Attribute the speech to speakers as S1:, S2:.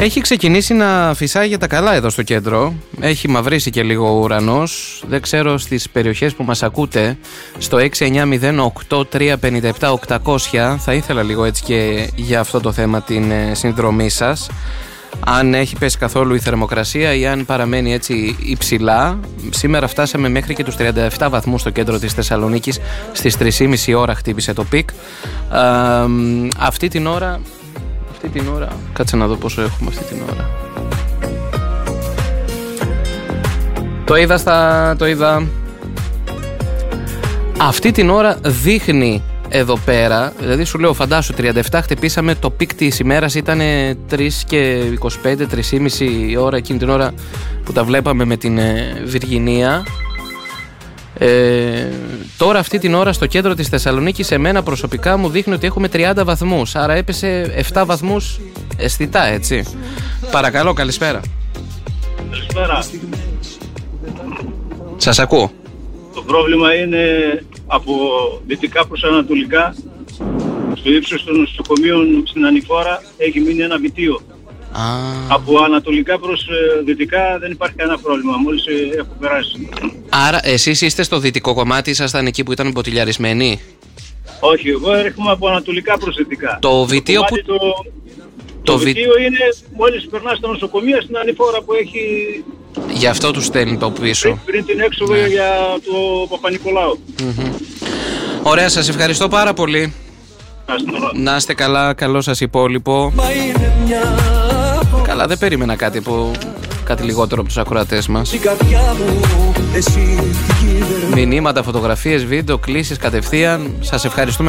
S1: Έχει ξεκινήσει να φυσάει για τα καλά εδώ στο κέντρο. Έχει μαυρίσει και λίγο ο ουρανός. Δεν ξέρω στις περιοχές που μας ακούτε. Στο 6908-357-800 θα ήθελα λίγο έτσι και για αυτό το θέμα την συνδρομή σας. Αν έχει πέσει καθόλου η θερμοκρασία ή αν παραμένει έτσι υψηλά. Σήμερα φτάσαμε μέχρι και τους 37 βαθμούς στο κέντρο της Θεσσαλονίκης. Στις 3.30 ώρα χτύπησε το πικ. Αυτή την ώρα, κάτσε να δω πόσο έχουμε αυτή την ώρα. Το είδα. Αυτή την ώρα δείχνει εδώ πέρα, δηλαδή σου λέω φαντάσου 37 χτυπήσαμε, το πικ της ημέρας ήταν 3:25, 3:30 ώρα εκείνη την ώρα που τα βλέπαμε με την Βιργινία. Τώρα αυτή την ώρα στο κέντρο της Θεσσαλονίκης εμένα προσωπικά μου δείχνει ότι έχουμε 30 βαθμούς, άρα έπεσε 7 βαθμούς αισθητά, έτσι. Παρακαλώ, καλησπέρα.
S2: Καλησπέρα.
S1: Σας ακούω.
S2: Το πρόβλημα είναι από δυτικά προς ανατολικά, στο ύψος των νοσοκομείων στην Ανηφόρα έχει μείνει ένα βιτίο. Από ανατολικά προς δυτικά δεν υπάρχει κανένα πρόβλημα, μόλις έχω περάσει.
S1: Άρα εσείς είστε στο δυτικό κομμάτι, ήσασταν εκεί που ήταν μποτιλιαρισμένοι?
S2: Όχι, εγώ έρχομαι από ανατολικά προς δυτικά.
S1: Το βιτίο που...
S2: Το βιτίο είναι μόλις περνάς στα νοσοκομεία στην Ανηφόρα που έχει...
S1: Γι' αυτό τους στέλνει το πίσω.
S2: Πριν την έξοδο για το Παπα-Νικολάου.
S1: Ωραία, σας ευχαριστώ πάρα πολύ. Να είστε καλά, καλό σας υπόλοιπο. Καλά, δεν περίμενα κάτι λιγότερο από τους ακροατές μας. Μηνύματα, φωτογραφίες, βίντεο, κλήσεις κατευθείαν. Σας ευχαριστούμε.